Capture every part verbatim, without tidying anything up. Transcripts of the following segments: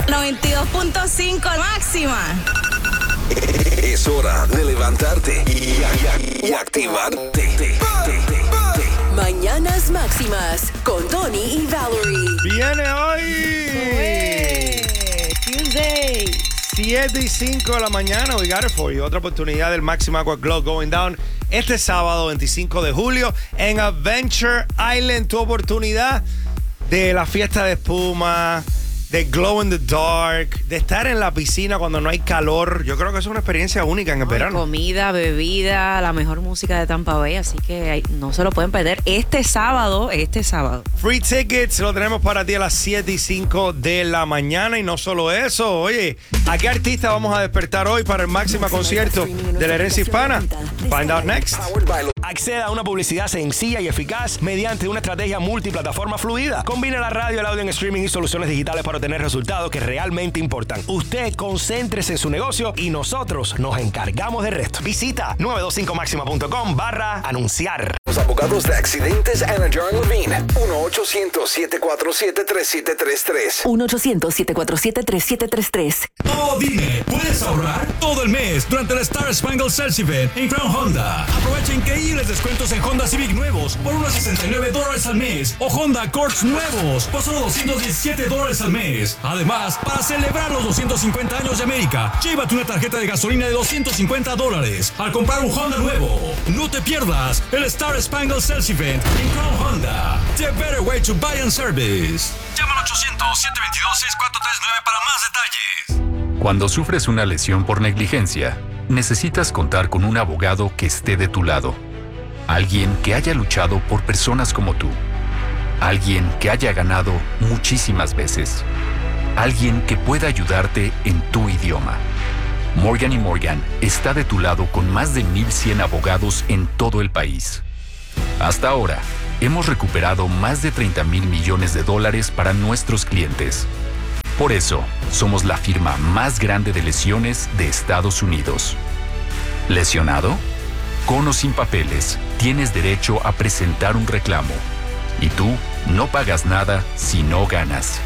noventa y dos punto cinco máxima. Es hora de levantarte y, y, y activarte. Mañanas Máximas con Tony y Valerie. Viene hoy. Tuesday. siete y cinco de la mañana. We got it for you. Otra oportunidad del Maxima Aqua Glow going down este sábado veinticinco de julio en Adventure Island. Tu oportunidad de la fiesta de espuma, de glow in the dark, de estar en la piscina cuando no hay calor. Yo creo que es una experiencia única en el Ay, verano. Comida, bebida, la mejor música de Tampa Bay, así que ay, no se lo pueden perder este sábado, este sábado. Free tickets lo tenemos para ti a las siete y cinco de la mañana. Y no solo eso, oye, ¿a qué artista vamos a despertar hoy para el Máxima concierto de la herencia hispana? Find out next. Acceda a una publicidad sencilla y eficaz mediante una estrategia multiplataforma fluida. Combina la radio, el audio en streaming y soluciones digitales para obtener resultados que realmente importan. Usted concéntrese en su negocio y nosotros nos encargamos del resto. Visita nueve dos cinco máxima punto com barra anunciar. Los abogados de accidentes Anna John Levine. uno ochocientos, siete cuatro siete, tres siete tres tres. uno ochocientos, siete cuatro siete, tres siete tres tres. Oh, dime, ¿puedes ahorrar? Todo el mes durante el Star Spangled Sales Event en Crown Honda. Aprovecha increíbles descuentos en Honda Civic nuevos por unos sesenta y nueve dólares al mes o Honda Accords nuevos por solo doscientos diecisiete dólares al mes. Además, para celebrar los doscientos cincuenta años de América, llévate una tarjeta de gasolina de doscientos cincuenta dólares al comprar un Honda nuevo. No te pierdas el Star Spangled Sales Event en Crown Honda. The better way to buy and service. Llama al ochocientos, siete veintidós, seis cuatro tres nueve para más detalles. Cuando sufres una lesión por negligencia, necesitas contar con un abogado que esté de tu lado. Alguien que haya luchado por personas como tú. Alguien que haya ganado muchísimas veces. Alguien que pueda ayudarte en tu idioma. Morgan y Morgan está de tu lado con más de mil cien abogados en todo el país. Hasta ahora, hemos recuperado más de treinta mil millones de dólares para nuestros clientes. Por eso, somos la firma más grande de lesiones de Estados Unidos. ¿Lesionado? Con o sin papeles, tienes derecho a presentar un reclamo. Y tú no pagas nada si no ganas.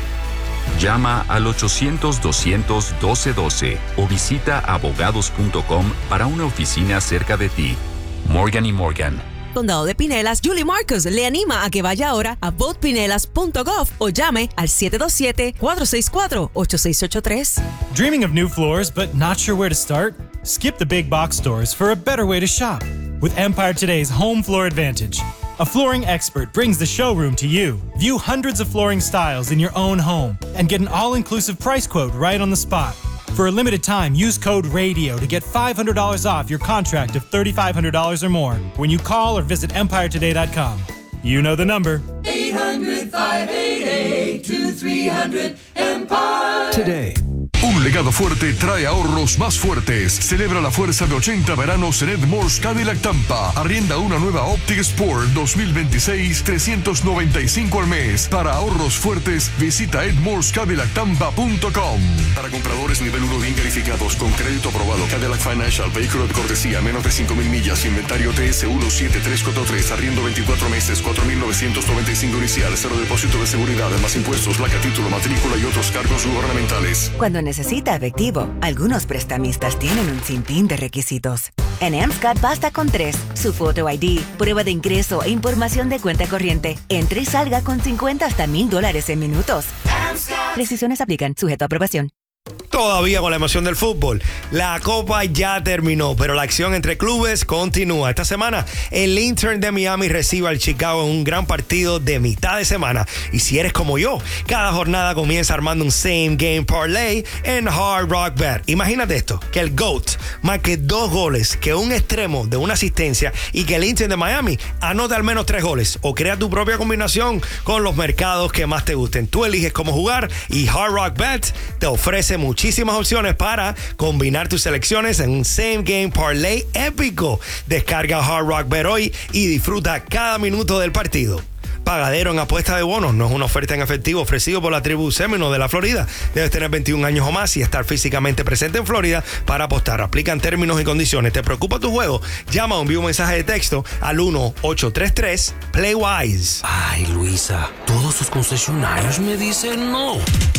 Llama al ochocientos, doscientos, doce doce o visita abogados punto com para una oficina cerca de ti. Morgan y Morgan. Condado de Pinellas, Julie Marcus le anima a que vaya ahora a vote pinelas punto gov o llame al siete dos siete, cuatro seis cuatro, ocho seis ocho tres. Dreaming of new floors but not sure where to start? Skip the big box stores for a better way to shop with Empire Today's Home Floor Advantage. A flooring expert brings the showroom to you. View hundreds of flooring styles in your own home and get an all-inclusive price quote right on the spot. For a limited time, use code RADIO to get five hundred dollars off your contract of three thousand five hundred dollars or more when you call or visit empire today dot com. You know the number. eight hundred, five eight eight, two three zero zero Empire. Today. Un legado fuerte trae ahorros más fuertes. Celebra la fuerza de ochenta veranos en Edmore's Cadillac Tampa. Arrienda una nueva Optic Sport dos mil veintiséis, trescientos noventa y cinco al mes. Para ahorros fuertes, visita edmores cadillac tampa punto com. Para compradores nivel uno bien calificados con crédito aprobado, Cadillac Financial, vehículo de cortesía, menos de cinco mil millas, inventario T S uno siete tres cuatro tres, arriendo veinticuatro meses, cuatro mil novecientos noventa y cinco inicial, cero depósito de seguridad, más impuestos, placa, título, matrícula y otros cargos gubernamentales. Cuando necesita efectivo, algunos prestamistas tienen un sinfín de requisitos. En M S C A T basta con tres: su foto I D, prueba de ingreso e información de cuenta corriente. Entre y salga con cincuenta hasta mil dólares en minutos. Decisiones aplican, sujeto a aprobación. Todavía con la emoción del fútbol. La Copa ya terminó, pero la acción entre clubes continúa. Esta semana, el Inter de Miami recibe al Chicago en un gran partido de mitad de semana. Y si eres como yo, cada jornada comienza armando un same game parlay en Hard Rock Bet. Imagínate esto, que el GOAT marque dos goles, que un extremo de una asistencia y que el Inter de Miami anote al menos tres goles. O crea tu propia combinación con los mercados que más te gusten. Tú eliges cómo jugar y Hard Rock Bet te ofrece muchísimas opciones para combinar tus selecciones en un same game parlay épico. Descarga Hard Rock Bet hoy y disfruta cada minuto del partido. Pagadero en apuesta de bonos. No es una oferta en efectivo ofrecido por la tribu Seminole de la Florida. Debes tener veintiún años o más y estar físicamente presente en Florida para apostar. Aplican términos y condiciones. ¿Te preocupa tu juego? Llama o envía un mensaje de texto al uno ocho tres tres play wise. Ay, Luisa, todos sus concesionarios me dicen no.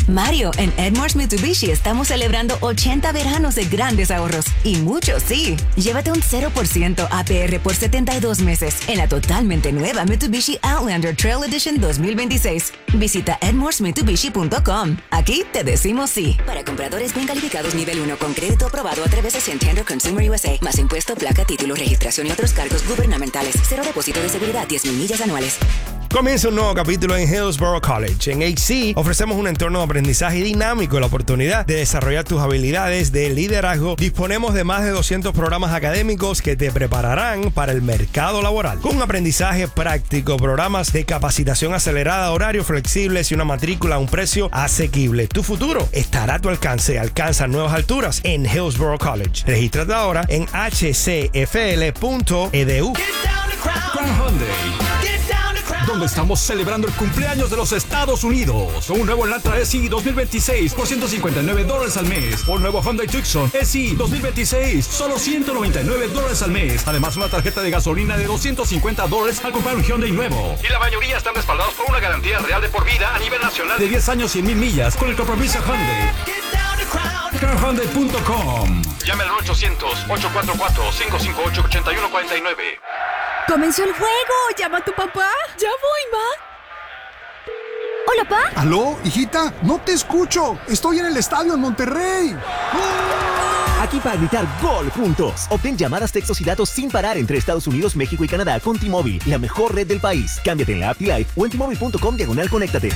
Mario, en Edwards Mitsubishi estamos celebrando ochenta veranos de grandes ahorros. Y muchos, sí. Llévate un cero por ciento A P R por setenta y dos meses en la totalmente nueva Mitsubishi Outlander Trail Edition dos mil veintiséis. Visita edwards mitsubishi punto com. Aquí te decimos sí. Para compradores bien calificados nivel uno con crédito aprobado a través de Santander Consumer U S A. Más impuesto, placa, título, registración y otros cargos gubernamentales. Cero depósito de seguridad, diez mil millas anuales. Comienza un nuevo capítulo en Hillsborough College. En H C ofrecemos un entorno de aprendizaje dinámico y la oportunidad de desarrollar tus habilidades de liderazgo. Disponemos de más de doscientos programas académicos que te prepararán para el mercado laboral. Con un aprendizaje práctico, programas de capacitación acelerada, horarios flexibles y una matrícula a un precio asequible. Tu futuro estará a tu alcance. Alcanza nuevas alturas en Hillsborough College. Regístrate ahora en h c f l punto e d u. Crown Hyundai, donde estamos celebrando el cumpleaños de los Estados Unidos. Un nuevo Elantra S I dos mil veintiséis por ciento cincuenta y nueve dólares al mes. O nuevo Hyundai Tucson S I dos mil veintiséis, solo ciento noventa y nueve dólares al mes. Además, una tarjeta de gasolina de doscientos cincuenta dólares al comprar un Hyundai nuevo. Y la mayoría están respaldados por una garantía real de por vida a nivel nacional de diez años y cien mil millas con el compromiso Hyundai. crown hyundai punto com. Llame al ochocientos, ocho cuatro cuatro, cinco cinco ocho, ocho uno cuatro nueve. ¡Comenzó el juego! ¡Llama a tu papá! ¡Ya voy, ma! ¡Hola, pa! ¿Aló, hijita? No te escucho. Estoy en el estadio en Monterrey. Aquí para gritar gol juntos. Obtén llamadas, textos y datos sin parar entre Estados Unidos, México y Canadá con T-Mobile, la mejor red del país. Cámbiate en la app T-Life o en T Mobile punto com diagonal conéctate.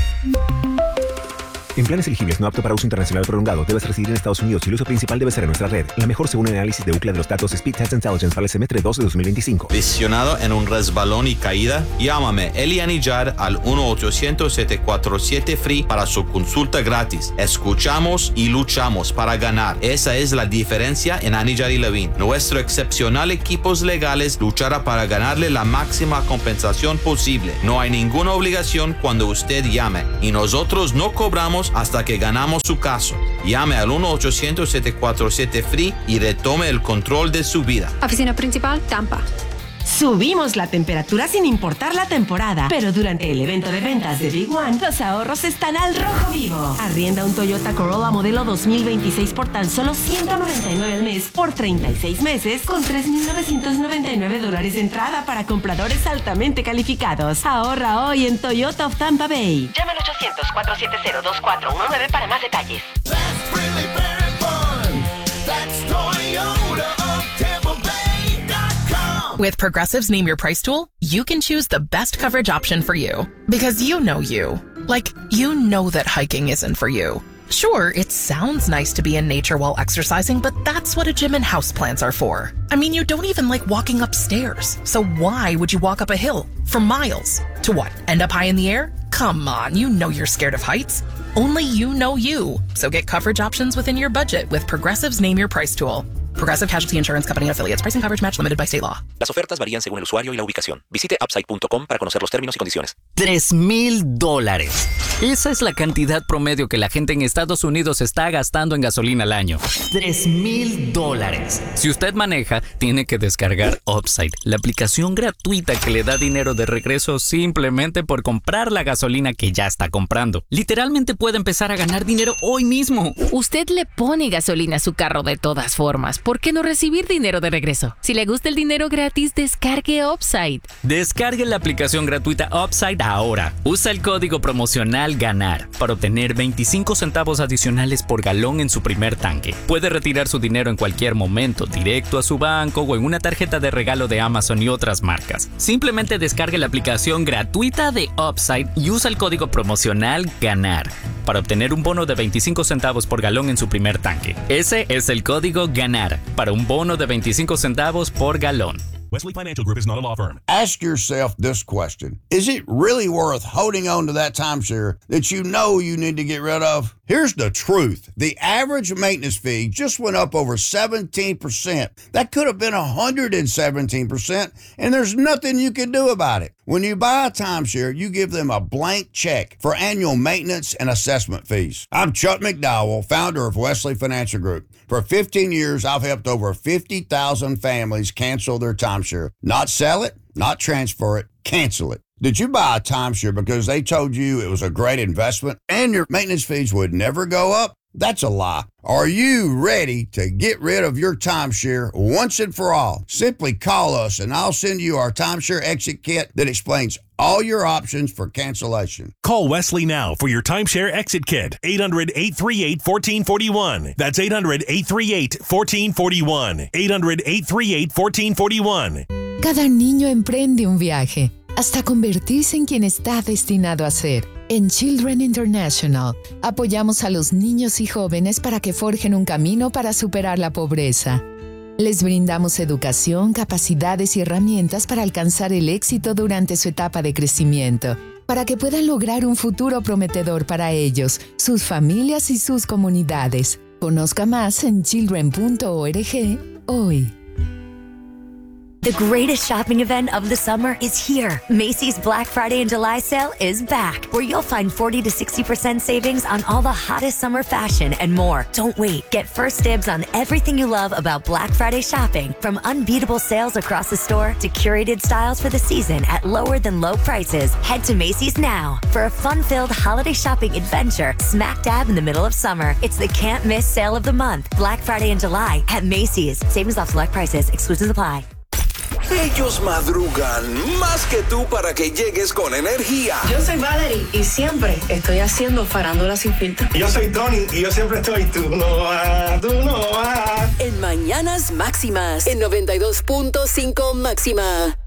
En planes elegibles no apto para uso internacional prolongado, debes residir en Estados Unidos y el uso principal debe ser en nuestra red. La mejor según el análisis de Ookla de los datos Speed Test Intelligence para el semestre dos de dos mil veinticinco. Lesionado en un resbalón y caída? Llámame Eliani Yar al uno ochocientos, siete cuatro siete, F R E E para su consulta gratis. Escuchamos y luchamos para ganar. Esa es la diferencia en Anidjar y Levine. Nuestro excepcional equipos legales luchará para ganarle la máxima compensación posible. No hay ninguna obligación cuando usted llame y nosotros no cobramos hasta que ganamos su caso. Llame al uno ochocientos, siete cuatro siete, F R E E y retome el control de su vida. Oficina principal, Tampa. Subimos la temperatura sin importar la temporada, pero durante el evento de ventas de Big One, los ahorros están al rojo vivo. Arrienda un Toyota Corolla modelo dos mil veintiséis por tan solo ciento noventa y nueve al mes por treinta y seis meses con tres mil novecientos noventa y nueve dólares de entrada para compradores altamente calificados. Ahorra hoy en Toyota of Tampa Bay. Llama al ochocientos, cuatro siete cero, dos cuatro uno nueve para más detalles. With Progressive's Name Your Price tool, you can choose the best coverage option for you. Because you know you. Like, you know that hiking isn't for you. Sure, it sounds nice to be in nature while exercising, but that's what a gym and houseplants are for. I mean, you don't even like walking upstairs. So why would you walk up a hill for miles? To what, end up high in the air? Come on, you know you're scared of heights. Only you know you. So get coverage options within your budget with Progressive's Name Your Price tool. Progressive Casualty Insurance Company and Affiliates. Pricing coverage match limited by state law. Las ofertas varían según el usuario y la ubicación. Visite upside punto com para conocer los términos y condiciones. Tres mil dólares. Esa es la cantidad promedio que la gente en Estados Unidos está gastando en gasolina al año. Tres mil dólares. Si usted maneja, tiene que descargar Upside, la aplicación gratuita que le da dinero de regreso simplemente por comprar la gasolina que ya está comprando. Literalmente puede empezar a ganar dinero hoy mismo. Usted le pone gasolina a su carro de todas formas. ¿Por qué no recibir dinero de regreso? Si le gusta el dinero gratis, descargue Upside. Descargue la aplicación gratuita Upside ahora. Usa el código promocional GANAR para obtener veinticinco centavos adicionales por galón en su primer tanque. Puede retirar su dinero en cualquier momento, directo a su banco o en una tarjeta de regalo de Amazon y otras marcas. Simplemente descargue la aplicación gratuita de Upside y usa el código promocional GANAR para obtener un bono de veinticinco centavos por galón en su primer tanque. Ese es el código GANAR para un bono de veinticinco centavos por galón. Wesley Financial Group is not a law firm. Ask yourself this question. Is it really worth holding on to that timeshare that you know you need to get rid of? Here's the truth. The average maintenance fee just went up over seventeen percent. That could have been one hundred seventeen percent, and there's nothing you can do about it. When you buy a timeshare, you give them a blank check for annual maintenance and assessment fees. I'm Chuck McDowell, founder of Wesley Financial Group. For fifteen years, I've helped over fifty thousand families cancel their timeshare. Not sell it, not transfer it, cancel it. Did you buy a timeshare because they told you it was a great investment and your maintenance fees would never go up? That's a lie. Are you ready to get rid of your timeshare once and for all? Simply call us and I'll send you our timeshare exit kit that explains all your options for cancellation. Call Wesley now for your timeshare exit kit. eight hundred, eight three eight, one four four one. That's eight hundred, eight three eight, one four four one. eight hundred, eight three eight, one four four one. Cada niño emprende un viaje hasta convertirse en quien está destinado a ser. En Children International, apoyamos a los niños y jóvenes para que forjen un camino para superar la pobreza. Les brindamos educación, capacidades y herramientas para alcanzar el éxito durante su etapa de crecimiento, para que puedan lograr un futuro prometedor para ellos, sus familias y sus comunidades. Conozca más en children punto org hoy. The greatest shopping event of the summer is here. Macy's Black Friday and July sale is back, where you'll find forty to sixty percent savings on all the hottest summer fashion and more. Don't wait. Get first dibs on everything you love about Black Friday shopping, from unbeatable sales across the store to curated styles for the season at lower than low prices. Head to Macy's now for a fun-filled holiday shopping adventure smack dab in the middle of summer. It's the can't miss sale of the month. Black Friday and July at Macy's. Savings off select prices. Exclusions apply. Ellos madrugan más que tú para que llegues con energía. Yo soy Valerie y siempre estoy haciendo farándula sin filtro. Yo soy Tony y yo siempre estoy tú no vas, tú no vas. En Mañanas Máximas, en noventa y dos punto cinco Máxima.